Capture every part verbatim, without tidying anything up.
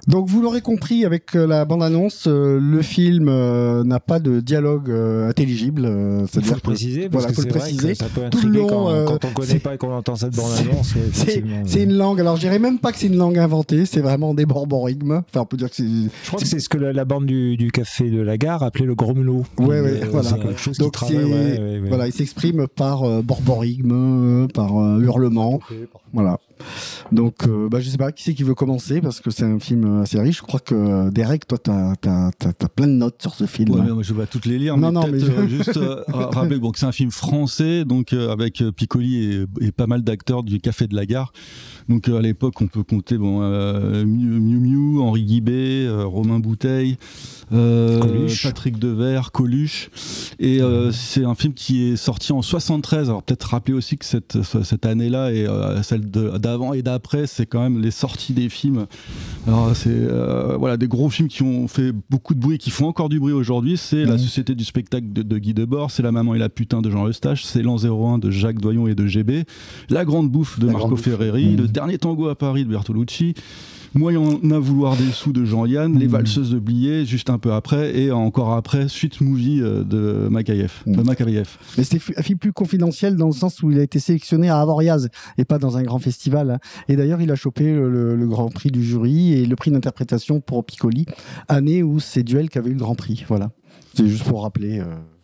Donc vous l'aurez compris avec euh, la bande-annonce, euh, le film euh, n'a pas de dialogue euh, intelligible. Euh, il faut le préciser, parce voilà, que faut c'est le vrai préciser. que ça peut Tout le intriguer long, quand, euh, quand on connaît c'est- pas et qu'on entend cette bande-annonce. ouais, C'est, effectivement, c'est ouais. une langue, alors je dirais même pas que c'est une langue inventée, c'est vraiment des borborigmes. Enfin, on peut dire que c'est... Je crois que c'est ce que la, la bande du, du café de la gare appelait le gromelot. Ouais, Et, ouais, euh, voilà. C'est quelque chose Donc qui travaille. c'est... Ouais, ouais, ouais. Voilà, il s'exprime par euh, borborigme, euh, par euh, hurlement. Voilà. Donc, euh, bah, je sais pas, qui c'est qui veut commencer, parce que c'est un film assez riche. Je crois que, euh, Derek, toi, t'as, t'as, t'as, t'as plein de notes sur ce film. Ouais, mais moi, je vais pas toutes les lire, Non, mais non, peut-être mais je- euh, juste euh, ra- rappeler bon, que c'est un film français, donc euh, avec euh, Piccoli et, et pas mal d'acteurs du Café de la Gare. Donc euh, à l'époque, on peut compter bon, euh, Miu Miu, Miu, Henri Guibé, euh, Romain Bouteille, euh, Coluche. Patrick Devers, Coluche. Et euh, c'est un film qui est sorti en soixante-treize. Alors peut-être rappeler aussi que cette, cette année-là et euh, celle de, d'avant et d'après, c'est quand même les sorties des films. Alors c'est euh, voilà, des gros films qui ont fait beaucoup de bruit et qui font encore du bruit aujourd'hui. C'est Mmh. La Société du spectacle de, de Guy Debord, c'est La Maman et la putain de Jean Eustache, c'est L'an zéro un de Jacques Doyon et de G B, La Grande Bouffe de La Marco Grande Bouffe. Ferreri, Mmh. Le Dernier Tango à Paris de Bertolucci, Moi, il y en a vouloir des sous de Jean-Yann, Les Mmh. Valseuses de Blier, juste un peu après, et encore après, Suite Movie euh, de Makayev. Mmh. de Makayev. Mais c'était un film plus confidentiel dans le sens où il a été sélectionné à Avoriaz et pas dans un grand festival. hein. Et d'ailleurs, il a chopé le, le- le grand prix du jury et le prix d'interprétation pour Piccoli, année où c'est Duel qui avait eu le grand prix. Voilà. C'est juste pour rappeler. euh.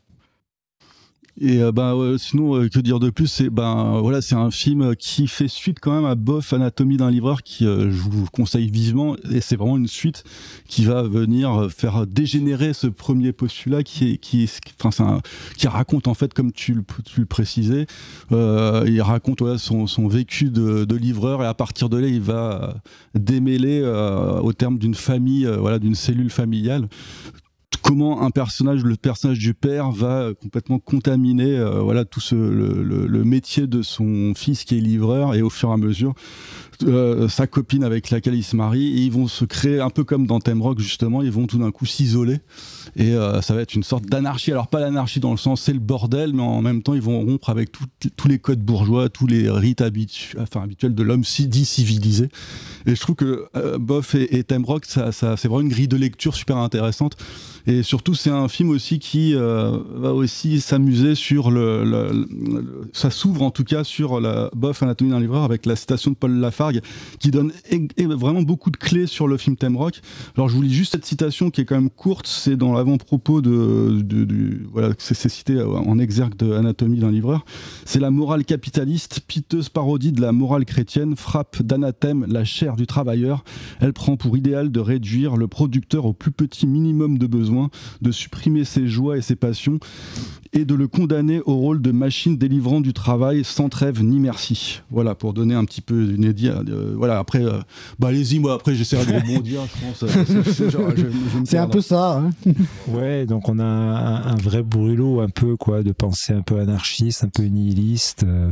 Et euh, ben euh, sinon euh, que dire de plus, c'est ben voilà, c'est un film qui fait suite quand même à Boff, Anatomie d'un livreur, qui euh, je vous conseille vivement, et c'est vraiment une suite qui va venir faire dégénérer ce premier postulat qui est qui est, enfin c'est un, qui raconte en fait, comme tu le, tu le précisais, euh, il raconte voilà, son, son vécu de, de livreur, et à partir de là il va démêler euh, au terme d'une famille, euh, voilà, d'une cellule familiale, comment un personnage, le personnage du père, va complètement contaminer euh, voilà, tout ce, le, le, le métier de son fils qui est livreur, et au fur et à mesure, euh, sa copine avec laquelle il se marie, et ils vont se créer, un peu comme dans Thème Rock justement, ils vont tout d'un coup s'isoler, et euh, ça va être une sorte d'anarchie. Alors pas l'anarchie dans le sens c'est le bordel, mais en même temps ils vont rompre avec tout, tous les codes bourgeois, tous les rites habitu- enfin, habituels de l'homme si, dit civilisé. Et je trouve que euh, Boff et, et Thème Rock, ça, ça, c'est vraiment une grille de lecture super intéressante. Et surtout, c'est un film aussi qui euh, va aussi s'amuser sur le, le, le- ça s'ouvre en tout cas sur la Boff, Anatomie d'un livreur, avec la citation de Paul Lafargue qui donne é- é- vraiment beaucoup de clés sur le film Thème Rock. Alors je vous lis juste cette citation qui est quand même courte, c'est dans l'avant-propos de, de, du, voilà, c'est, c'est cité en exergue de Anatomie d'un livreur. C'est la morale capitaliste, piteuse parodie de la morale chrétienne, frappe d'anathème la chair du travailleur. Elle prend pour idéal de réduire le producteur au plus petit minimum de besoins, de supprimer ses joies et ses passions, et de le condamner au rôle de machine délivrant du travail sans trêve ni merci. Voilà, pour donner un petit peu une idée. Euh, voilà, après, euh, bah allez-y, moi après j'essaierai de rebondir, je pense. Euh, c'est, c'est, genre, je, je me C'est un perds. peu ça. hein. Ouais, donc on a un, un vrai brûlot un peu, quoi, de pensée un peu anarchiste, un peu nihiliste. Euh,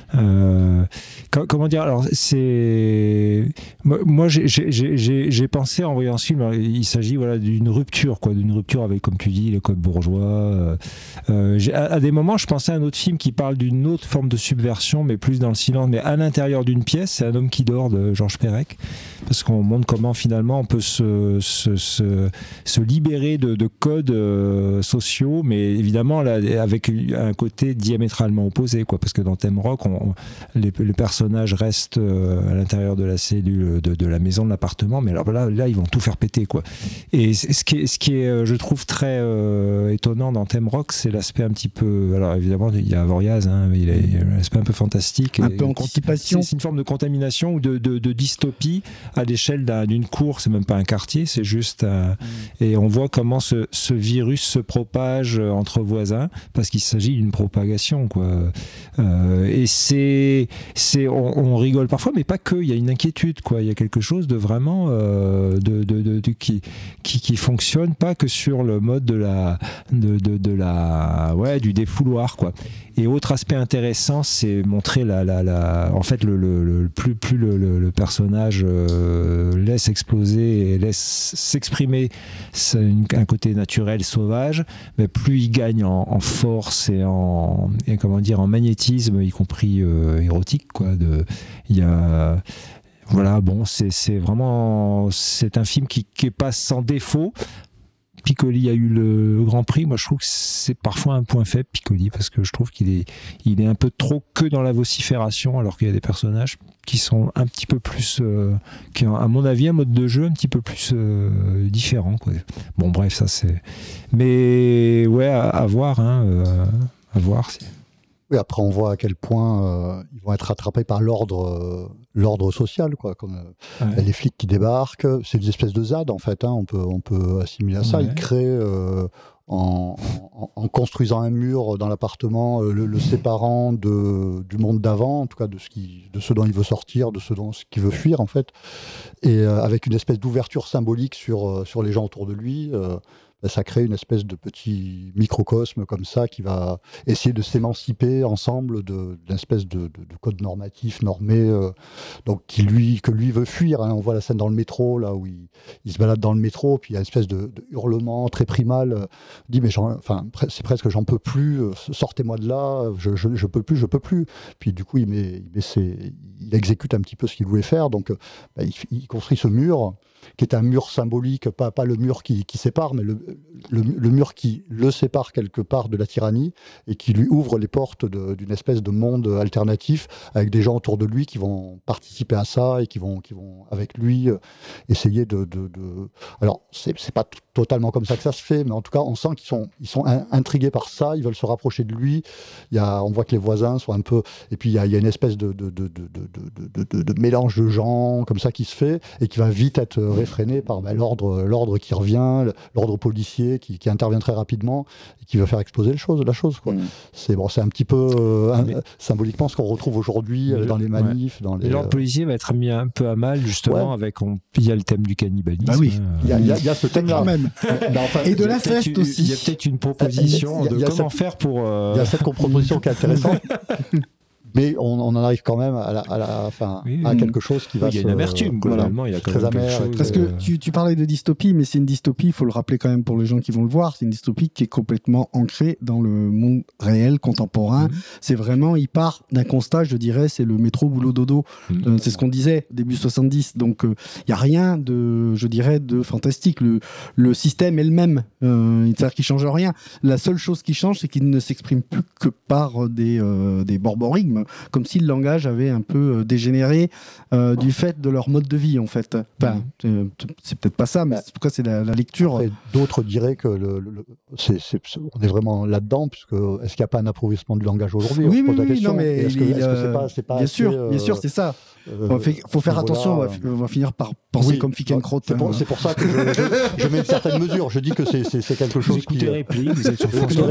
euh, co- comment dire, alors c'est... Moi, moi, j'ai, j'ai, j'ai, j'ai pensé en voyant ce film, alors, il s'agit voilà, d'une rupture, quoi, d'une rupture avec, comme tu dis, les codes bourgeois. Euh, euh, j'ai- à, à des moments, je pensais à un autre film qui parle d'une autre forme de subversion, mais plus dans le silence, mais à l'intérieur d'une pièce. C'est Un homme qui dort de Georges Perec, parce qu'on montre comment finalement on peut se, se, se, se libérer de, de codes euh, sociaux, mais évidemment là, avec un côté diamétralement opposé, quoi, parce que dans Thème Rock, on, on- les, les personnages restent euh, à l'intérieur de la cellule, de, de la maison, de l'appartement, mais alors là, là, ils vont tout faire péter, quoi. Et c- ce qui est, ce qui est euh, je trouve, très euh, étonnant dans Thème Rock, c'est l'aspect un petit peu... Alors évidemment, il y a Avoriaz, hein, mais il a l'aspect un peu fantastique. Un et peu con- anticipation. C'est, c'est une forme de contamination ou de, de, de dystopie à l'échelle d'un- d'une cour. C'est même pas un quartier, c'est juste... un- Et on voit comment ce, ce virus se propage euh, entre voisins, parce qu'il s'agit d'une propagation, quoi. Euh, et c'est... c'est on, on rigole parfois, mais pas que. Il y a une inquiétude, quoi. Il y a quelque chose de vraiment... euh, de, de, de, de- qui, qui, qui fonctionne pas que sur le mode de la... De, de, de la ouais, du défouloir, quoi. Et autre aspect intéressant, c'est montrer la, la, la, en fait, le, le, le plus, plus le, le, le personnage euh, laisse exploser et laisse s'exprimer c'est une, un côté naturel, sauvage, mais plus il gagne en, en force et en, et comment dire, en magnétisme, y compris euh, érotique, quoi. De, il y a voilà, bon, c'est, c'est vraiment, c'est un film qui, qui est pas sans défaut. Piccoli a eu le Grand Prix. Moi, je trouve que c'est parfois un point faible, Piccoli, parce que je trouve qu'il est, il est un peu trop que dans la vocifération, alors qu'il y a des personnages qui sont un petit peu plus, euh, qui ont, à mon avis, un mode de jeu un petit peu plus euh, différent, quoi. Bon, bref, ça c'est. Mais ouais, à, à voir, hein, euh, à voir. C'est... Oui, après on voit à quel point euh, ils vont être rattrapés par l'ordre, euh, l'ordre social, quoi. Comme euh, ouais. les flics qui débarquent, c'est des espèces de Z A D en fait. Hein, on peut on peut assimiler à ça. Ouais. Ils créent euh, en, en, en construisant un mur dans l'appartement, euh, le, le séparant de du monde d'avant, en tout cas de ce qui de ce dont il veut sortir, de ce dont ce qu'il veut fuir en fait, et euh, avec une espèce d'ouverture symbolique sur euh, sur les gens autour de lui. Euh, ça crée une espèce de petit microcosme comme ça qui va essayer de s'émanciper ensemble de, d'une espèce de, de, de code normatif normé, euh, donc qui lui, que lui veut fuir. Hein. On voit la scène dans le métro, là où il, il se balade dans le métro, puis il y a une espèce de, de hurlement très primal. Euh, il dit mais j'en, enfin, c'est presque j'en peux plus, euh, sortez-moi de là, je, je, je peux plus, je peux plus. Puis du coup il met, il, met ses, il exécute un petit peu ce qu'il voulait faire, donc euh, bah, il, il construit ce mur qui est un mur symbolique, pas, pas le mur qui, qui sépare, mais le, le, le mur qui le sépare quelque part de la tyrannie et qui lui ouvre les portes de, d'une espèce de monde alternatif avec des gens autour de lui qui vont participer à ça et qui vont, qui vont avec lui, euh, essayer de... de, de... Alors, c'est, c'est pas t- totalement comme ça que ça se fait, mais en tout cas, on sent qu'ils sont, ils sont in- intrigués par ça, ils veulent se rapprocher de lui. Il y a, on voit que les voisins sont un peu... Et puis, il y a, il y a une espèce de, de, de, de, de, de, de, de mélange de gens comme ça qui se fait et qui va vite être réfréné par ben, l'ordre, l'ordre qui revient, l'ordre policier qui, qui intervient très rapidement et qui va faire exploser les choses, la chose. Quoi. Mmh. C'est, bon, c'est un petit peu euh, un, symboliquement ce qu'on retrouve aujourd'hui le, dans les manifs. Ouais. Dans les, l'ordre euh... policier va être mis un peu à mal, justement, ouais. avec on, il y a le thème du cannibalisme. Bah oui, il euh... y, y, y a ce thème-là. Même. Ben, enfin, et de l'inceste aussi. Il y a peut-être une proposition y a, y a, de y a comment cette, faire pour... Euh... Il y a cette proposition qui est intéressante. Mais on, on en arrive quand même à, la, à, la, enfin, oui, à quelque chose qui va. Il y a une amertume, globalement. Il y a quand très même amer, chose. Parce que tu, tu parlais de dystopie, mais c'est une dystopie, il faut le rappeler quand même pour les gens qui vont le voir, c'est une dystopie qui est complètement ancrée dans le monde réel, contemporain. Mmh. C'est vraiment, il part d'un constat, je dirais, c'est le métro boulot dodo. Mmh. Euh, c'est ce qu'on disait début soixante-dix. Donc, il euh, n'y a rien de, je dirais, de fantastique. Le, le système est le même. Euh, c'est-à-dire qu'il ne change rien. La seule chose qui change, c'est qu'il ne s'exprime plus que par des, euh, des borborigmes. Comme si le langage avait un peu dégénéré euh, du fait de leur mode de vie, en fait. Enfin, euh, c'est peut-être pas ça, mais en tout cas, c'est la, la lecture. Après, d'autres diraient que le, le, c'est, c'est, on est vraiment là-dedans, puisque est-ce qu'il n'y a pas un appauvrissement du langage aujourd'hui? Oui, oui, oui, non, mais est-ce que, il, est-ce que c'est pas, c'est pas bien assez, sûr, euh, bien sûr, c'est ça. Il euh, faut faire attention, on va, on va finir par penser oui, comme Fickencrotte. C'est, hein. c'est pour ça que je, je, je mets une certaine mesure. Je dis que c'est, c'est, c'est quelque chose vous qui... Vous répliques, vous êtes sur France deux.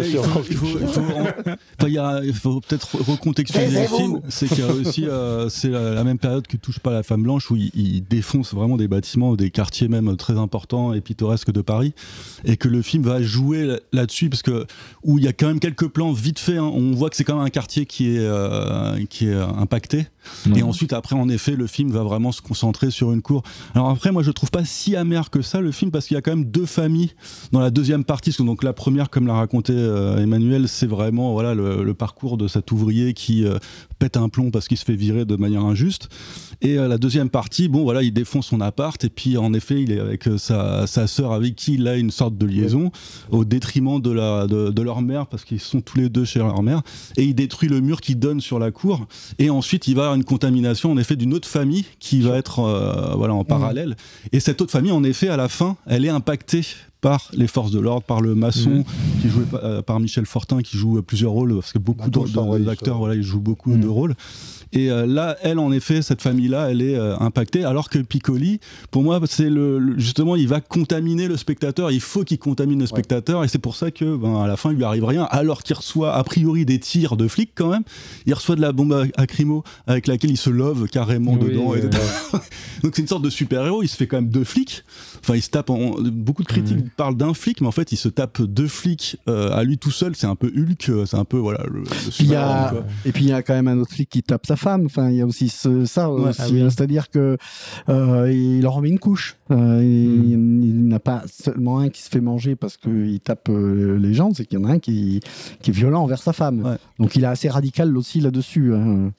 Il faut peut-être recontextualiser le film. C'est qu'il y a aussi, euh, c'est la, la même période que Touche pas à la femme blanche, où il, il défonce vraiment des bâtiments, des quartiers même très importants et pittoresques de Paris, et que le film va jouer là-dessus, parce que où il y a quand même quelques plans vite faits, hein, on voit que c'est quand même un quartier qui est, euh, qui est impacté. Mmh. Et ensuite, après, en effet, le film va vraiment se concentrer sur une cour. Alors après, moi, je trouve pas si amer que ça le film, parce qu'il y a quand même deux familles dans la deuxième partie. Parce que donc la première, comme l'a raconté euh, Emmanuel, c'est vraiment voilà le, le parcours de cet ouvrier qui euh, pète un plomb parce qu'il se fait virer de manière injuste. Et euh, la deuxième partie, bon voilà, il défonce son appart et puis en effet, il est avec euh, sa sa sœur avec qui il a une sorte de liaison, ouais. au détriment de la de, de leur mère, parce qu'ils sont tous les deux chez leur mère. Et il détruit le mur qui donne sur la cour. Et ensuite, il va avoir une contamination en effet d'une autre famille qui va être euh, voilà en parallèle. Mmh. Et cette autre famille, en effet, à la fin, elle est impactée par les forces de l'ordre, par le maçon mmh. qui est joué par, euh, par Michel Fortin, qui joue plusieurs rôles, parce que beaucoup bah, de, de, d'acteurs, voilà, ils jouent beaucoup mmh. de rôles. Et euh, là, elle, en effet, cette famille-là, elle est euh, impactée, alors que Piccoli, pour moi, c'est le, le justement, il va contaminer le spectateur. Il faut qu'il contamine le spectateur, ouais. Et c'est pour ça que, ben, à la fin, il lui arrive rien, alors qu'il reçoit a priori des tirs de flics quand même. Il reçoit de la bombe acrymo avec laquelle il se love carrément oui, dedans. Et euh... Donc c'est une sorte de super-héros. Il se fait quand même deux flics. Enfin, il se tape. En... Beaucoup de critiques mmh. parlent d'un flic, mais en fait, il se tape deux flics euh, à lui tout seul. C'est un peu Hulk. C'est un peu voilà le, le super-héros. A... Et puis il y a quand même un autre flic qui tape sa femme. Enfin, il y a aussi ce, ça ouais, aussi. Ah oui. C'est-à-dire que euh, il leur remet une couche. Euh, il, mmh. il n'a pas seulement un qui se fait manger parce qu'il tape euh, les gens, c'est qu'il y en a un qui, qui est violent envers sa femme. Ouais. Donc il est assez radical aussi là-dessus. Hein.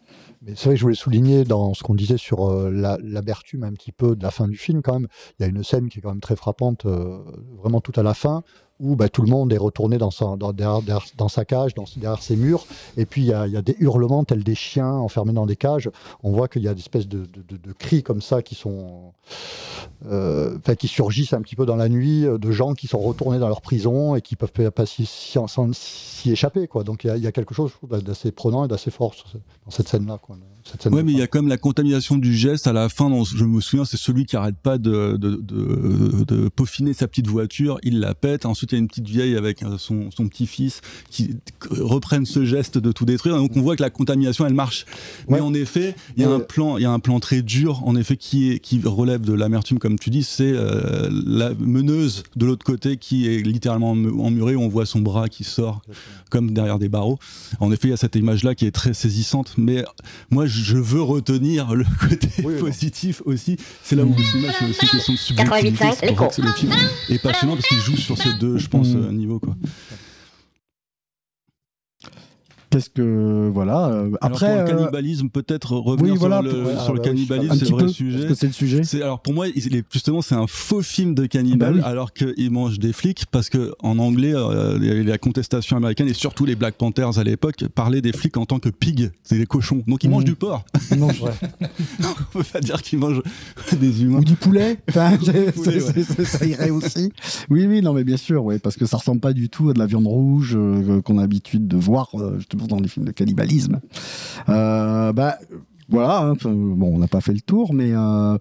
Mais c'est vrai que je voulais souligner dans ce qu'on disait sur euh, la, l'amertume un petit peu de la fin du film quand même. Il y a une scène qui est quand même très frappante, euh, vraiment tout à la fin, où bah, tout le monde est retourné dans sa, dans, derrière, derrière, dans sa cage, dans, derrière ses murs, et puis il y a, il y a des hurlements tels des chiens enfermés dans des cages. On voit qu'il y a des espèces de, de, de, de cris comme ça qui sont, euh, qui surgissent un petit peu dans la nuit, de gens qui sont retournés dans leur prison et qui peuvent pas s'y, s'y, s'y échapper, quoi. Donc il y, a, il y a quelque chose d'assez prenant et d'assez fort dans cette scène-là, quoi. Cette scène ouais, mais il y a quand même la contamination du geste à la fin. Dont je me souviens, c'est celui qui arrête pas de, de, de, de peaufiner sa petite voiture, il la pète. Ensuite, il y a une petite vieille avec son, son petit-fils qui reprennent ce geste de tout détruire. Donc, on voit que la contamination, elle marche. Ouais. Mais en effet, il y a ouais. un plan, il y a un plan très dur, en effet, qui est, qui relève de l'amertume, comme tu dis. C'est euh, la meneuse de l'autre côté qui est littéralement emmurée. On voit son bras qui sort comme derrière des barreaux. En effet, il y a cette image-là qui est très saisissante. Mais moi, je veux retenir le côté oui, positif bon. aussi. C'est là où le cinéma, c'est aussi une question de subjectivité. C'est pour ça que le film est passionnant parce qu'il joue sur ces deux, je pense, mmh. niveaux, quoi. Qu'est-ce que voilà euh, après alors pour le cannibalisme euh... peut-être revenir oui, voilà, sur, le, pour, sur ouais, le cannibalisme c'est le vrai sujet parce que c'est le sujet c'est, alors pour moi il est, justement c'est un faux film de cannibale bah oui. alors qu'il mange des flics parce que en anglais euh, la contestation américaine et surtout les Black Panthers à l'époque parlaient des flics en tant que pigs, c'est des cochons, donc ils mmh. mangent du porc. Ils mangent ouais. On peut pas dire qu'ils mangent des humains ou du poulet, enfin, poulet c'est, ouais. c'est, ça irait aussi. Oui oui non mais bien sûr ouais, parce que ça ressemble pas du tout à de la viande rouge euh, qu'on a l'habitude de voir euh, justement dans les films de cannibalisme. Euh, bah, voilà, hein, bon, on n'a pas fait le tour, mais il euh,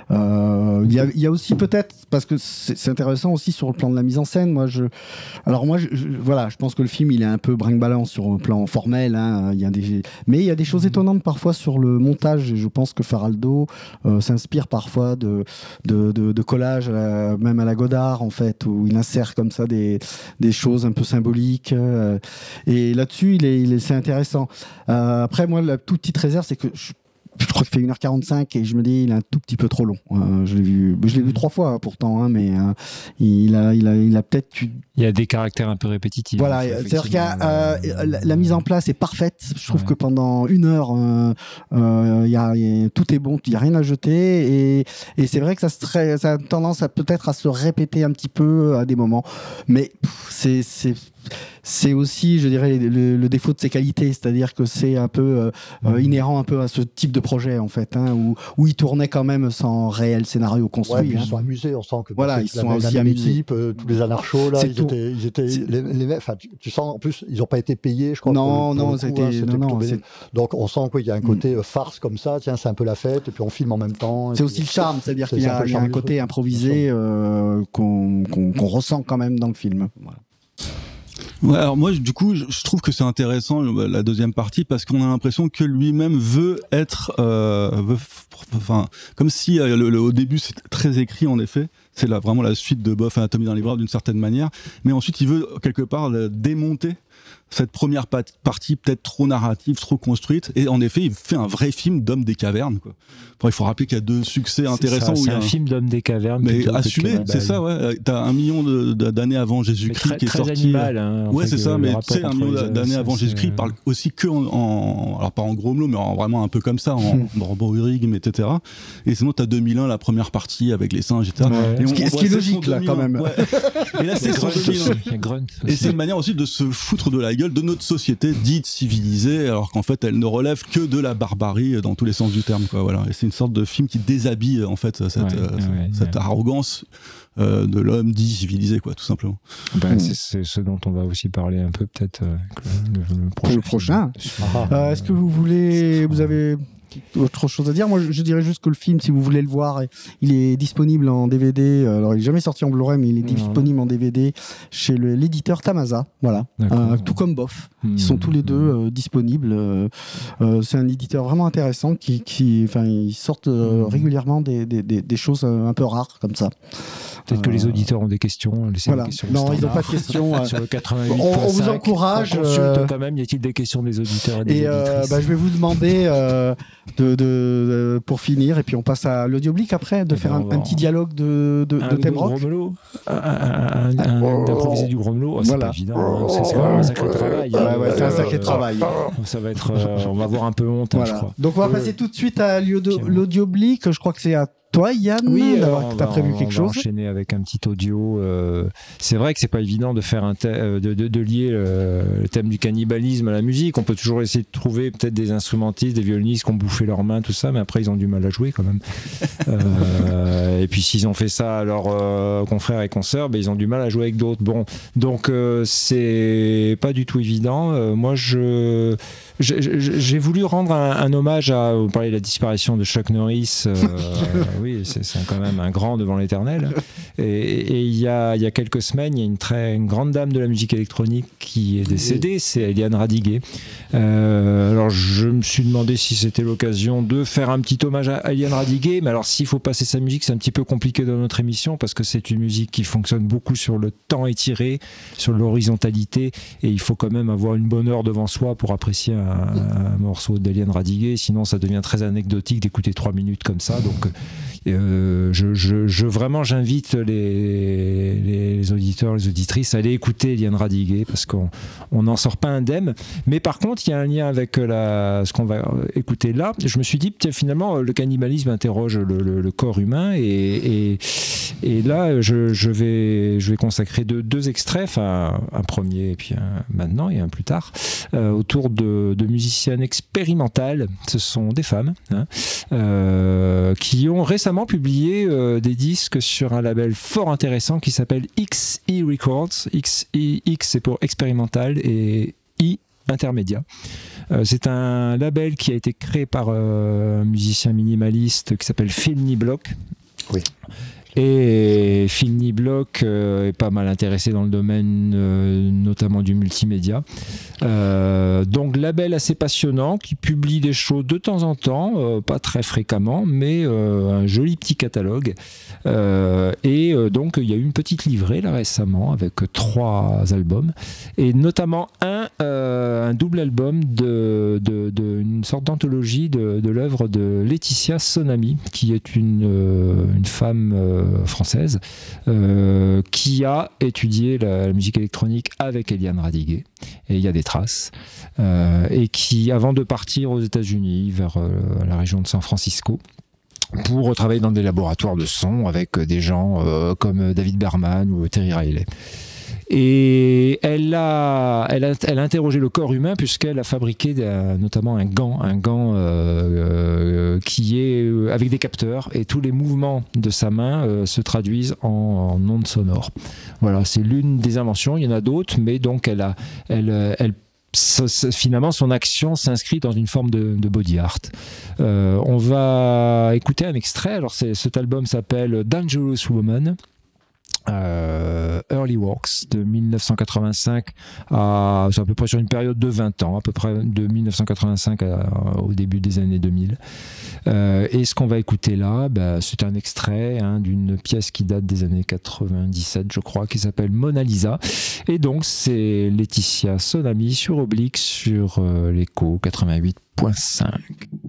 euh, y, y a aussi peut-être, parce que c'est, c'est intéressant aussi sur le plan de la mise en scène, moi je, alors moi je, je, voilà, je pense que le film il est un peu brinque-ballant sur le plan formel, hein, y a des, mais il y a des choses étonnantes parfois sur le montage, et je pense que Faraldo euh, s'inspire parfois de, de, de, de collages, à la, même à la Godard en fait, où il insère comme ça des, des choses un peu symboliques, euh, et là-dessus il est, il est, c'est intéressant. Euh, après moi la toute petite réserve c'est que je, Je crois qu'il fait une heure quarante-cinq et je me dis il est un tout petit peu trop long. Euh, je l'ai vu, je l'ai vu trois fois pourtant, hein, mais euh, il a, il a, il a peut-être. Il y a des caractères un peu répétitifs. Voilà, c'est-à-dire qu'il y a, euh, la, la mise en place est parfaite. Je trouve ouais. que pendant une heure, euh, euh, il y a, il y a, tout est bon, il y a rien à jeter et, et c'est vrai que ça, se, ça a tendance à peut-être à se répéter un petit peu à des moments, mais pff, c'est, c'est c'est aussi, je dirais, le, le défaut de ses qualités, c'est-à-dire que c'est un peu euh, inhérent un peu à ce type de projet en fait, hein, où, où ils tournaient quand même sans réel scénario construit. Ouais, hein. Ils sont amusés, on sent que voilà, ils sont aussi amusés. Type, euh, tous les anarchos là, ils étaient, ils étaient, les, les, enfin, tu, tu sens en plus, ils n'ont pas été payés, je crois. Non, pour, non, pour c'était, coup, hein, non, non, c'est... donc on sent qu'il y a un côté mm. farce comme ça. Tiens, c'est un peu la fête, et puis on filme en même temps. C'est aussi le charme, c'est-à-dire c'est qu'il y a, il y a un côté improvisé euh, qu'on, qu'on, qu'on ressent quand même dans le film. Voilà. Ouais, alors moi, du coup, je trouve que c'est intéressant la deuxième partie parce qu'on a l'impression que lui-même veut être, euh, veut, enfin, comme si euh, le, le, au début c'est très écrit en effet, c'est là vraiment la suite de Boff Anatomie d'un livreur d'une certaine manière, mais ensuite il veut quelque part démonter cette première partie peut-être trop narrative, trop construite, et en effet il fait un vrai film d'homme des cavernes, quoi. Bon, il faut rappeler qu'il y a deux succès intéressants. C'est, ça, où c'est il y a un, un film d'homme des cavernes, mais assumé, c'est ça, ouais. T'as un million de, de, d'années avant Jésus-Christ très, qui est très sorti. Animal, hein, ouais, c'est ça, mais tu sais, un million les, d'années ça, avant c'est... Jésus-Christ, il parle aussi que en, en, alors pas en gros mots, mais en, vraiment un peu comme ça, en borborygme, et cetera. Et sinon, t'as deux mille un, la première partie avec les singes, et cetera. Ouais. Et on, ce qui, ce qui est logique là, quand même. Ouais. Et là, c'est deux mille un. Et c'est une manière aussi de se foutre de la gueule de notre société dite civilisée, alors qu'en fait, elle ne relève que de la barbarie dans tous les sens du terme, quoi. Voilà. Et c'est une sorte de film qui déshabille en fait cette, ouais, euh, ouais, cette ouais. arrogance euh, de l'homme dit civilisé, quoi, tout simplement. Ben, mmh. c'est, c'est ce dont on va aussi parler un peu peut-être euh, le, le, le prochain. Le prochain. Ah, euh, est-ce que vous voulez, vous avez autre chose à dire? Moi, je, je dirais juste que le film, si vous voulez le voir, il est disponible en D V D. Alors, il n'est jamais sorti en Blu-ray, mais il est disponible en D V D chez le, l'éditeur Tamasa. Voilà. Euh, tout comme Boff. Mmh. Ils sont tous les deux euh, disponibles. Euh, euh, c'est un éditeur vraiment intéressant qui, qui, enfin, ils sortent euh, régulièrement des, des, des, des choses un peu rares comme ça. Peut-être que les auditeurs ont des questions. Voilà. Des questions non, ils n'ont pas de questions. Sur le quatre-vingt-huit on, on vous encourage. On consulte euh... quand même. Y a-t-il des questions des auditeurs et des et euh, bah, je vais vous demander. Euh, de, de, de, pour finir, et puis on passe à l'audioblique après, de et faire ben un, un petit dialogue de, de, de thème rock. D'improviser du grommelot, oh, c'est voilà. Pas évident, hein. c'est, c'est quand même un sacré travail. Ouais, ouais, c'est un sacré euh, travail. Ça va être, euh, on va avoir un peu honte, voilà. hein, je crois. Donc on va passer tout de suite à l'audioblique, je crois que c'est à toi, Yann, oui, d'avoir t'as prévu on, quelque on chose. On va enchaîner avec un petit audio. Euh, c'est vrai que c'est pas évident de faire un thème, de, de, de lier euh, le thème du cannibalisme à la musique. On peut toujours essayer de trouver peut-être des instrumentistes, des violonistes qui ont bouffé leurs mains, tout ça, mais après ils ont du mal à jouer quand même. euh, et puis s'ils ont fait ça à leurs euh, confrères et consoeurs, ben, ils ont du mal à jouer avec d'autres. Bon, donc euh, c'est pas du tout évident. Euh, moi, je j'ai voulu rendre un, un hommage à. Vous parlez de la disparition de Chuck Norris. Euh, oui, c'est, c'est quand même un grand devant l'éternel. Et il y a, y a quelques semaines, il y a une, très, une grande dame de la musique électronique qui est décédée, c'est Eliane Radiguet. Euh, alors je me suis demandé si c'était l'occasion de faire un petit hommage à Eliane Radiguet. Mais alors s'il faut passer sa musique, c'est un petit peu compliqué dans notre émission parce que c'est une musique qui fonctionne beaucoup sur le temps étiré, sur l'horizontalité. Et il faut quand même avoir une bonne heure devant soi pour apprécier un, un morceau d'Eliane Radiguet. Sinon, ça devient très anecdotique d'écouter trois minutes comme ça. Donc Euh, je, je, je vraiment j'invite les, les auditeurs, les auditrices à aller écouter Eliane Radiguet parce qu'on on n'en sort pas indemne. Mais par contre, il y a un lien avec la, ce qu'on va écouter là. Je me suis dit, tiens, finalement, le cannibalisme interroge le, le, le corps humain et, et, et là, je, je, vais, je vais consacrer deux, deux extraits, enfin un premier et puis un maintenant et un plus tard, euh, autour de, de musiciennes expérimentales. Ce sont des femmes hein, euh, qui ont récemment publié euh, des disques sur un label fort intéressant qui s'appelle X E Records. X, I, X c'est pour expérimental et I intermédiaire. Euh, c'est un label qui a été créé par euh, un musicien minimaliste qui s'appelle Phil Niblock. Oui. Et Phil Niblock euh, est pas mal intéressé dans le domaine euh, notamment du multimédia. Euh, donc label assez passionnant qui publie des choses de temps en temps, euh, pas très fréquemment, mais euh, un joli petit catalogue. Euh, et euh, donc il y a eu une petite livrée là récemment avec trois albums et notamment un, euh, un double album de, de, de une sorte d'anthologie de, de l'œuvre de Laetitia Sonami qui est une, euh, une femme euh, française euh, qui a étudié la, la musique électronique avec Eliane Radiguet et il y a des traces euh, et qui avant de partir aux États-Unis vers euh, la région de San Francisco pour travailler dans des laboratoires de son avec des gens euh, comme David Berman ou Terry Riley. Et elle a, elle a, elle a interrogé le corps humain puisqu'elle a fabriqué des, notamment un gant, un gant euh, euh, qui est avec des capteurs et tous les mouvements de sa main euh, se traduisent en, en ondes sonores. Voilà, c'est l'une des inventions. Il y en a d'autres, mais donc elle a, elle, elle finalement son action s'inscrit dans une forme de, de body art. Euh, on va écouter un extrait. Alors c'est, cet album s'appelle Dangerous Woman. Euh, Early Works de dix-neuf cent quatre-vingt-cinq à, c'est à peu près sur une période de vingt ans, à peu près de dix-neuf cent quatre-vingt-cinq à, au début des années deux mille. Euh, et ce qu'on va écouter là, bah, c'est un extrait hein, d'une pièce qui date des années quatre-vingt-dix-sept, je crois, qui s'appelle Mona Lisa. Et donc c'est Laetitia Sonami sur Oblique sur euh, l'Echo quatre-vingt-huit point cinq.